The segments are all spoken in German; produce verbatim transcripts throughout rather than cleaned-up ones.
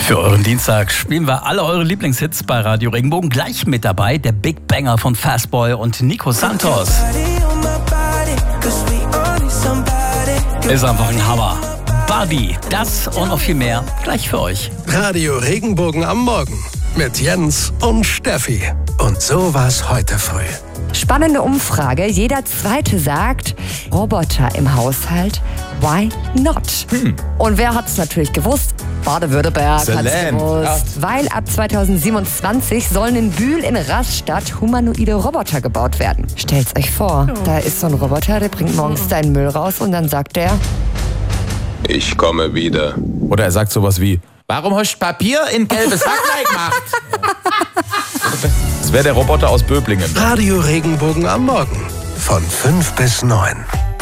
Für euren Dienstag spielen wir alle eure Lieblingshits bei Radio Regenbogen. Gleich mit dabei der Big Banger von Fastboy und Nico Santos. Ist einfach ein Hammer. Barbie, das und noch viel mehr gleich für euch. Radio Regenbogen am Morgen mit Jens und Steffi. Und so war's heute früh. Spannende Umfrage. Jeder Zweite sagt, Roboter im Haushalt, why not? Hm. Und wer hat's natürlich gewusst? Baden-Württemberg hat's gewusst. Ja. Weil ab zweitausendsiebenundzwanzig sollen in Bühl in Rastatt humanoide Roboter gebaut werden. Stellt's euch vor, oh. da ist so ein Roboter, der bringt morgens deinen Müll raus und dann sagt er, ich komme wieder. Oder er sagt sowas wie, warum hast du Papier in gelbes Hacklein gemacht? Das wäre der Roboter aus Böblingen. Radio Regenbogen am Morgen von fünf bis neun.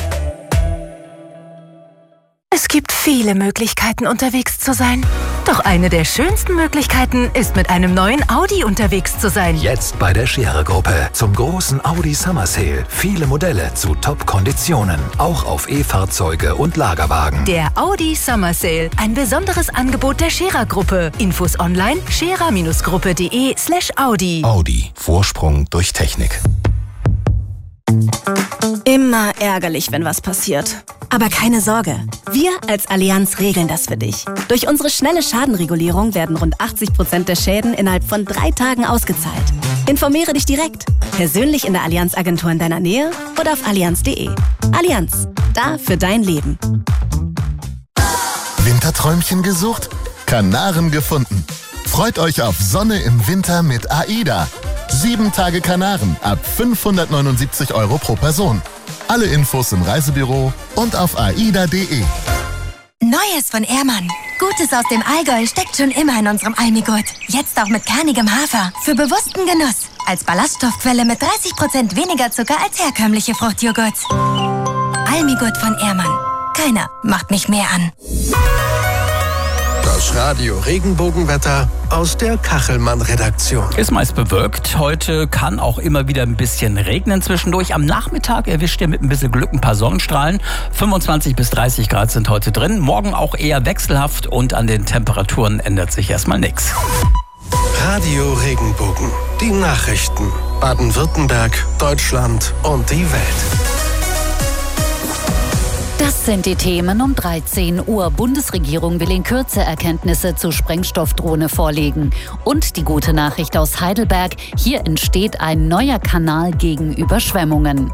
Es gibt viele Möglichkeiten, unterwegs zu sein. Doch eine der schönsten Möglichkeiten ist, mit einem neuen Audi unterwegs zu sein. Jetzt bei der Scherer-Gruppe zum großen Audi Summer Sale. Viele Modelle zu Top-Konditionen. Auch auf E-Fahrzeuge und Lagerwagen. Der Audi Summer Sale. Ein besonderes Angebot der Scherer-Gruppe. Infos online scherer-gruppe.de slash Audi. Audi. Vorsprung durch Technik. Immer ärgerlich, wenn was passiert. Aber keine Sorge, wir als Allianz regeln das für dich. Durch unsere schnelle Schadenregulierung werden rund achtzig Prozent der Schäden innerhalb von drei Tagen ausgezahlt. Informiere dich direkt, persönlich in der Allianz-Agentur in deiner Nähe oder auf allianz punkt de. Allianz, da für dein Leben. Winterträumchen gesucht? Kanaren gefunden. Freut euch auf Sonne im Winter mit AIDA. Sieben Tage Kanaren ab fünfhundertneunundsiebzig Euro pro Person. Alle Infos im Reisebüro und auf aida punkt de. Neues von Ehrmann. Gutes aus dem Allgäu steckt schon immer in unserem Almigurt. Jetzt auch mit kernigem Hafer. Für bewussten Genuss. Als Ballaststoffquelle mit dreißig Prozent weniger Zucker als herkömmliche Fruchtjoghurts. Almigurt von Ehrmann. Keiner macht mich mehr an. Das Radio Regenbogenwetter aus der Kachelmann-Redaktion. Ist meist bewölkt. Heute kann auch immer wieder ein bisschen regnen zwischendurch. Am Nachmittag erwischt ihr mit ein bisschen Glück ein paar Sonnenstrahlen. fünfundzwanzig bis dreißig Grad sind heute drin. Morgen auch eher wechselhaft und an den Temperaturen ändert sich erstmal nichts. Radio Regenbogen. Die Nachrichten. Baden-Württemberg, Deutschland und die Welt. Das sind die Themen um dreizehn Uhr. Bundesregierung will in Kürze Erkenntnisse zur Sprengstoffdrohne vorlegen. Und die gute Nachricht aus Heidelberg. Hier entsteht ein neuer Kanal gegen Überschwemmungen.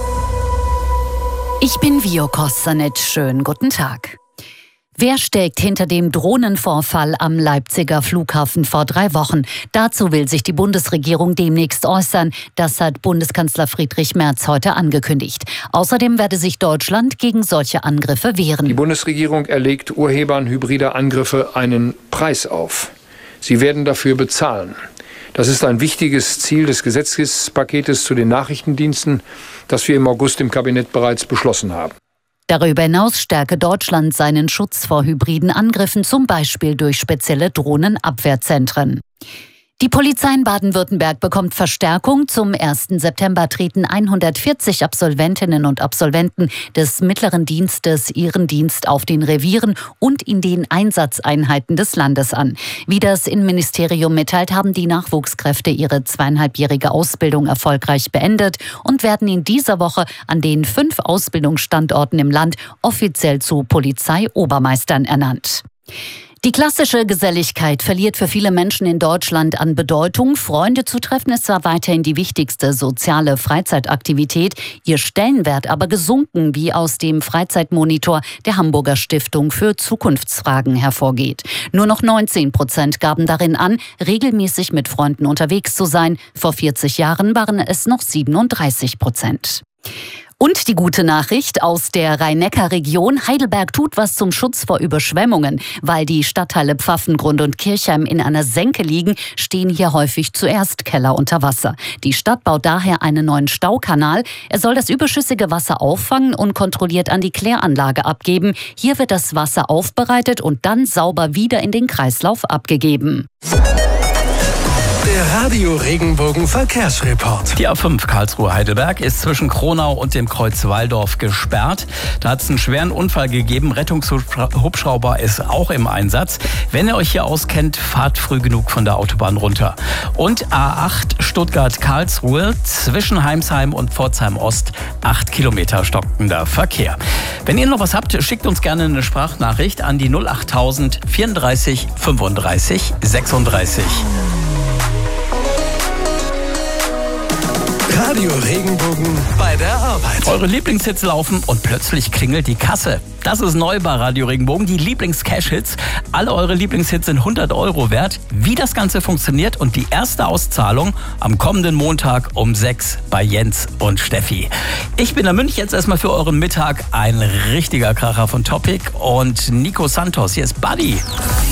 Ich bin Vio Kostanic. Schönen guten Tag. Wer steckt hinter dem Drohnenvorfall am Leipziger Flughafen vor drei Wochen? Dazu will sich die Bundesregierung demnächst äußern. Das hat Bundeskanzler Friedrich Merz heute angekündigt. Außerdem werde sich Deutschland gegen solche Angriffe wehren. Die Bundesregierung erlegt Urhebern hybrider Angriffe einen Preis auf. Sie werden dafür bezahlen. Das ist ein wichtiges Ziel des Gesetzespaketes zu den Nachrichtendiensten, das wir im August im Kabinett bereits beschlossen haben. Darüber hinaus stärke Deutschland seinen Schutz vor hybriden Angriffen, zum Beispiel durch spezielle Drohnenabwehrzentren. Die Polizei in Baden-Württemberg bekommt Verstärkung. Zum ersten September treten hundertvierzig Absolventinnen und Absolventen des mittleren Dienstes ihren Dienst auf den Revieren und in den Einsatzeinheiten des Landes an. Wie das Innenministerium mitteilt, haben die Nachwuchskräfte ihre zweieinhalbjährige Ausbildung erfolgreich beendet und werden in dieser Woche an den fünf Ausbildungsstandorten im Land offiziell zu Polizeiobermeistern ernannt. Die klassische Geselligkeit verliert für viele Menschen in Deutschland an Bedeutung. Freunde zu treffen ist zwar weiterhin die wichtigste soziale Freizeitaktivität, ihr Stellenwert aber gesunken, wie aus dem Freizeitmonitor der Hamburger Stiftung für Zukunftsfragen hervorgeht. Nur noch neunzehn Prozent gaben darin an, regelmäßig mit Freunden unterwegs zu sein. Vor vierzig Jahren waren es noch siebenunddreißig Prozent. Und die gute Nachricht aus der Rhein-Neckar-Region. Heidelberg tut was zum Schutz vor Überschwemmungen. Weil die Stadtteile Pfaffengrund und Kirchheim in einer Senke liegen, stehen hier häufig zuerst Keller unter Wasser. Die Stadt baut daher einen neuen Staukanal. Er soll das überschüssige Wasser auffangen und kontrolliert an die Kläranlage abgeben. Hier wird das Wasser aufbereitet und dann sauber wieder in den Kreislauf abgegeben. Der Radio Regenbogen Verkehrsreport. Die A fünf Karlsruhe-Heidelberg ist zwischen Kronau und dem Kreuz Walldorf gesperrt. Da hat es einen schweren Unfall gegeben. Rettungshubschrauber ist auch im Einsatz. Wenn ihr euch hier auskennt, fahrt früh genug von der Autobahn runter. Und A acht Stuttgart-Karlsruhe zwischen Heimsheim und Pforzheim-Ost. acht Kilometer stockender Verkehr. Wenn ihr noch was habt, schickt uns gerne eine Sprachnachricht an die null achttausend vierunddreißig fünfunddreißig sechsunddreißig. Radio Regenbogen bei der Arbeit. Eure Lieblingshits laufen und plötzlich klingelt die Kasse. Das ist neu bei Radio Regenbogen, die Lieblings-Cash-Hits. Alle eure Lieblingshits sind hundert Euro wert. Wie das Ganze funktioniert und die erste Auszahlung am kommenden Montag um sechs bei Jens und Steffi. Ich bin in München jetzt erstmal für euren Mittag ein richtiger Kracher von Topic und Nico Santos. Hier ist Buddy.